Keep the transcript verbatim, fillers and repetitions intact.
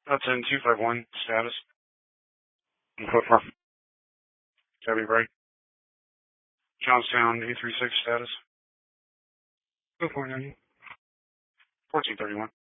That's in two five one status. Code four. Copy, break. Johnstown eight three six status. Code four ninety. fourteen thirty-one.